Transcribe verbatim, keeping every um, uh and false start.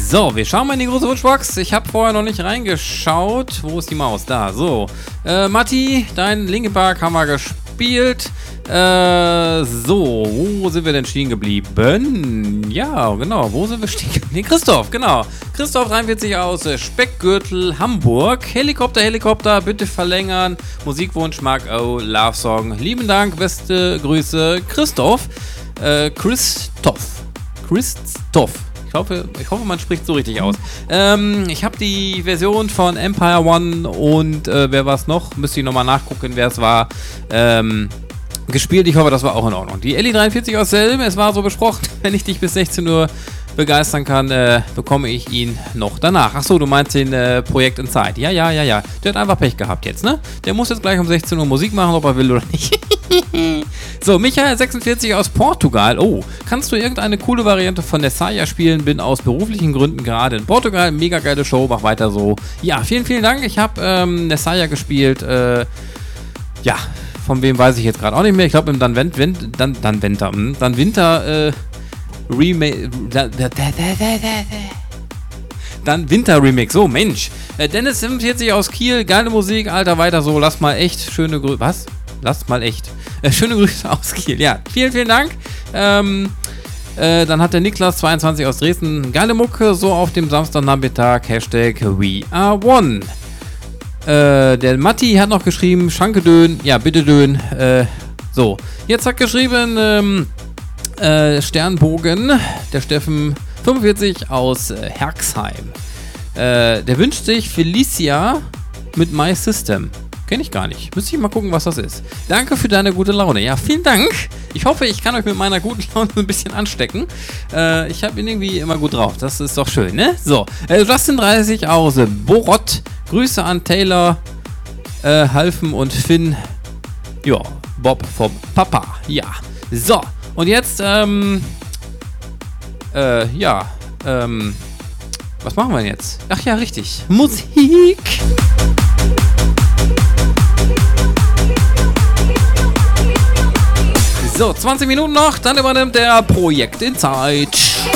So, wir schauen mal in die große Wunschbox. Ich habe vorher noch nicht reingeschaut. Wo ist die Maus? Da, so. Äh, Matti, dein Linkin Park haben wir gespielt. Äh, so, wo sind wir denn stehen geblieben? Ja, genau, wo sind wir stehen geblieben? Christoph, genau. Christoph dreiundvierzig aus äh, Speckgürtel, Hamburg. Helikopter, Helikopter, bitte verlängern. Musikwunsch, Mark O, Love Song. Lieben Dank, beste Grüße, Christoph. Äh, Christoph. Christoph. Ich hoffe, ich hoffe, man spricht so richtig aus. Ähm, ich habe die Version von Empire One und äh, wer war es noch? Müsste ich nochmal nachgucken, wer es war. Ähm, gespielt. Ich hoffe, das war auch in Ordnung. Die Elli dreiundvierzig aus Selm, es war so besprochen, wenn ich dich bis sechzehn Uhr begeistern kann, äh, bekomme ich ihn noch danach. Achso, du meinst den äh, Projekt in Zeit. Ja, ja, ja, ja. Der hat einfach Pech gehabt jetzt, ne? Der muss jetzt gleich um sechzehn Uhr Musik machen, ob er will oder nicht. So, Michael sechsundvierzig aus Portugal. Oh, kannst du irgendeine coole Variante von Nessaya spielen? Bin aus beruflichen Gründen gerade in Portugal. Mega geile Show, mach weiter so. Ja, vielen, vielen Dank. Ich habe ähm, Nessaya gespielt. Äh, ja, von wem weiß ich jetzt gerade auch nicht mehr. Ich glaube im dann Winter, dann, dann Winter, dann Winter, äh, Remake, dann Winter Remix. So, Mensch. Äh, Dennis fünfundvierzig aus Kiel. Geile Musik, Alter, weiter so. Lass mal echt schöne Grüße. Was? Lass mal echt. Äh, schöne Grüße aus Kiel. Ja, vielen, vielen Dank. Ähm, äh, dann hat der Niklas zweiundzwanzig aus Dresden. Geile Mucke, so auf dem Samstagnachmittag. Hashtag We Are One. Äh, der Matti hat noch geschrieben, Schanke Dön. Ja, bitte Dön. Äh, so. Jetzt hat geschrieben, ähm, äh, Sternbogen. Der Steffen fünfundvierzig aus äh, Herxheim. Äh, der wünscht sich Felicia mit My System. Kenne ich gar nicht. Müsste ich mal gucken, was das ist. Danke für deine gute Laune. Ja, vielen Dank. Ich hoffe, ich kann euch mit meiner guten Laune ein bisschen anstecken. Äh, ich habe ihn irgendwie immer gut drauf. Das ist doch schön, ne? So, äh, Justin dreißig aus äh, Borot. Grüße an Taylor, äh, Halfen und Finn. Ja, Bob vom Papa. Ja. So, und jetzt, ähm, äh, ja, ähm, was machen wir denn jetzt? Ach ja, richtig. Musik. So, zwanzig Minuten noch, dann übernimmt der Projekt in Zeit.